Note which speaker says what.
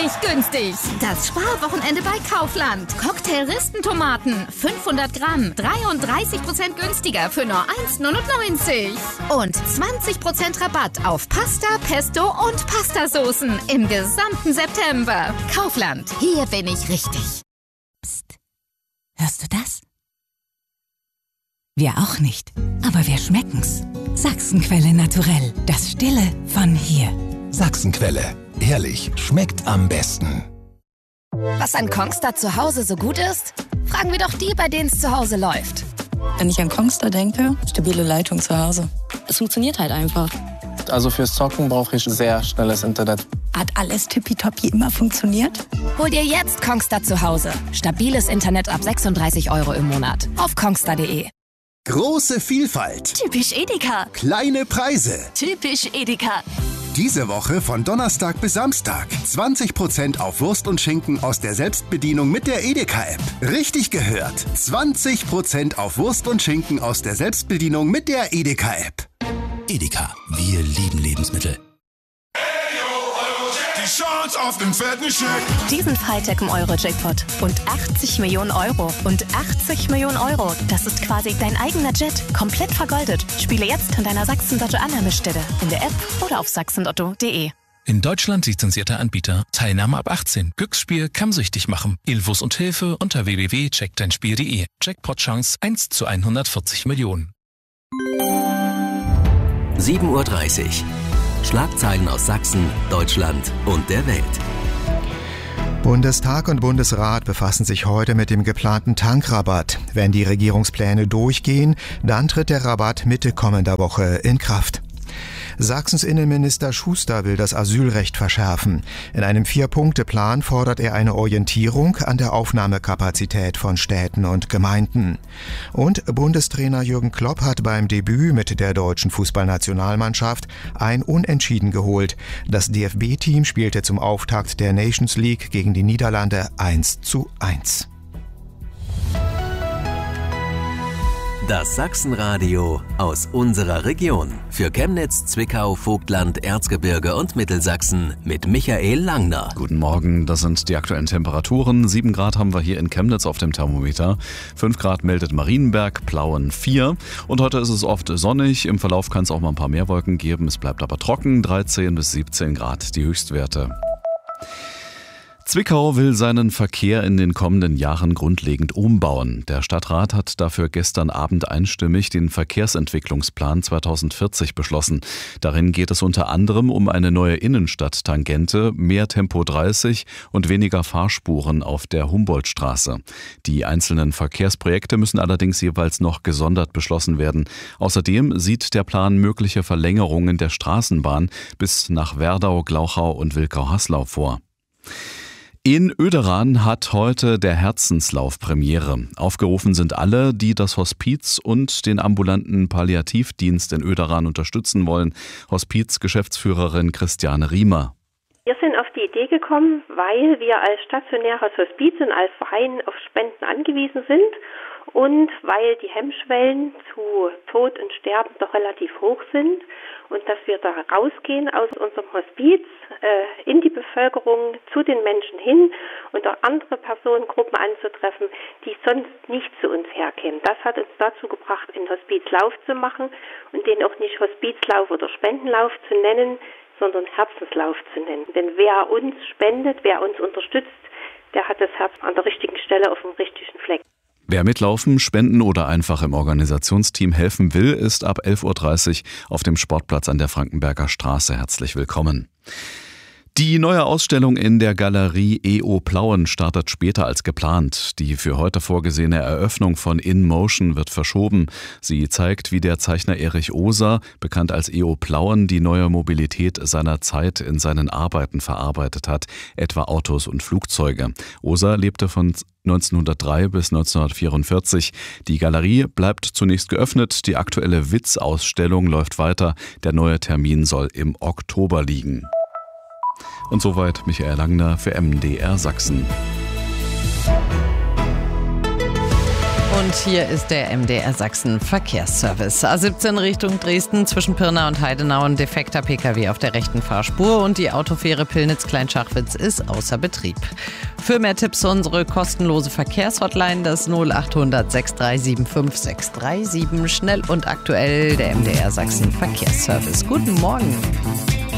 Speaker 1: richtig günstig. Das Sparwochenende bei Kaufland. Cocktail-Ristentomaten, 500 Gramm, 33% günstiger für nur 1,99. Und 20% Rabatt auf Pasta, Pesto und Pastasoßen im gesamten September. Kaufland, hier bin ich richtig.
Speaker 2: Psst. Hörst du das? Wir auch nicht, aber wir schmecken's. Sachsenquelle naturell, das Stille von hier.
Speaker 3: Sachsenquelle, ehrlich, schmeckt am besten.
Speaker 1: Was an Kongstar zu Hause so gut ist? Fragen wir doch die, bei denen es zu Hause läuft.
Speaker 4: Wenn ich an Kongstar denke, stabile Leitung zu Hause. Es funktioniert halt einfach.
Speaker 5: Also fürs Zocken brauche ich sehr schnelles Internet.
Speaker 4: Hat alles tippitoppi immer funktioniert?
Speaker 1: Hol dir jetzt Kongstar zu Hause. Stabiles Internet ab 36 € im Monat. Auf kongstar.de.
Speaker 6: Große Vielfalt.
Speaker 7: Typisch Edeka.
Speaker 6: Kleine Preise.
Speaker 7: Typisch Edeka.
Speaker 6: Diese Woche von Donnerstag bis Samstag. 20% auf Wurst und Schinken aus der Selbstbedienung mit der Edeka-App. Richtig gehört. 20% auf Wurst und Schinken aus der Selbstbedienung mit der Edeka-App.
Speaker 3: Edeka, wir lieben Lebensmittel.
Speaker 8: Die Chance auf den fetten Scheck.
Speaker 7: Diesen Freitag im Euro-Jackpot. Und 80 Millionen Euro. Und 80 Millionen Euro. Das ist quasi dein eigener Jet. Komplett vergoldet. Spiele jetzt an deiner Sachsen-Lotto-Annahmestelle. In der App oder auf sachsenlotto.de.
Speaker 9: In Deutschland lizenzierter Anbieter. Teilnahme ab 18. Glücksspiel kann süchtig machen. Infos und Hilfe unter www.checkdeinspiel.de. Jackpot-Chance 1 zu 140 Millionen.
Speaker 10: 7:30 Uhr. Schlagzeilen aus Sachsen, Deutschland und der Welt.
Speaker 11: Bundestag und Bundesrat befassen sich heute mit dem geplanten Tankrabatt. Wenn die Regierungspläne durchgehen, dann tritt der Rabatt Mitte kommender Woche in Kraft. Sachsens Innenminister Schuster will das Asylrecht verschärfen. In einem 4-Punkte-Plan fordert er eine Orientierung an der Aufnahmekapazität von Städten und Gemeinden. Und Bundestrainer Jürgen Klopp hat beim Debüt mit der deutschen Fußballnationalmannschaft ein Unentschieden geholt. Das DFB-Team spielte zum Auftakt der Nations League gegen die Niederlande 1:1.
Speaker 10: Das Sachsenradio aus unserer Region. Für Chemnitz, Zwickau, Vogtland, Erzgebirge und Mittelsachsen mit Michael Langner.
Speaker 12: Guten Morgen, das sind die aktuellen Temperaturen. 7 Grad haben wir hier in Chemnitz auf dem Thermometer. 5 Grad meldet Marienberg, Plauen 4. Und heute ist es oft sonnig. Im Verlauf kann es auch mal ein paar mehr Wolken geben. Es bleibt aber trocken. 13 bis 17 Grad die Höchstwerte. Zwickau will seinen Verkehr in den kommenden Jahren grundlegend umbauen. Der Stadtrat hat dafür gestern Abend einstimmig den Verkehrsentwicklungsplan 2040 beschlossen. Darin geht es unter anderem um eine neue Innenstadttangente, mehr Tempo 30 und weniger Fahrspuren auf der Humboldtstraße. Die einzelnen Verkehrsprojekte müssen allerdings jeweils noch gesondert beschlossen werden. Außerdem sieht der Plan mögliche Verlängerungen der Straßenbahn bis nach Werdau, Glauchau und Wilkau-Haslau vor. In Oederan hat heute der Herzenslauf Premiere. Aufgerufen sind alle, die das Hospiz und den ambulanten Palliativdienst in Oederan unterstützen wollen. Hospiz-Geschäftsführerin Christiane Riemer.
Speaker 13: Wir sind auf die Idee gekommen, weil wir als stationäres Hospiz und als Verein auf Spenden angewiesen sind und weil die Hemmschwellen zu Tod und Sterben doch relativ hoch sind und dass wir da rausgehen aus unserem Hospiz in die Bevölkerung, zu den Menschen hin und auch andere Personengruppen anzutreffen, die sonst nicht zu uns herkämen. Das hat uns dazu gebracht, einen Hospizlauf zu machen und den auch nicht Hospizlauf oder Spendenlauf zu nennen, sondern Herzenslauf zu nennen. Denn wer uns spendet, wer uns unterstützt, der hat das Herz an der richtigen Stelle auf dem richtigen Fleck.
Speaker 12: Wer mitlaufen, spenden oder einfach im Organisationsteam helfen will, ist ab 11:30 Uhr auf dem Sportplatz an der Frankenberger Straße herzlich willkommen. Die neue Ausstellung in der Galerie E.O. Plauen startet später als geplant. Die für heute vorgesehene Eröffnung von InMotion wird verschoben. Sie zeigt, wie der Zeichner Erich Oser, bekannt als E.O. Plauen, die neue Mobilität seiner Zeit in seinen Arbeiten verarbeitet hat, etwa Autos und Flugzeuge. Oser lebte von 1903 bis 1944. Die Galerie bleibt zunächst geöffnet. Die aktuelle Witz-Ausstellung läuft weiter. Der neue Termin soll im Oktober liegen. Und soweit Michael Langner für MDR Sachsen.
Speaker 14: Und hier ist der MDR Sachsen Verkehrsservice. A17 Richtung Dresden zwischen Pirna und Heidenau ein defekter PKW auf der rechten Fahrspur und die Autofähre Pillnitz-Kleinschachwitz ist außer Betrieb. Für mehr Tipps unsere kostenlose Verkehrshotline, das 0800 637 5637. Schnell und aktuell der MDR Sachsen Verkehrsservice. Guten Morgen.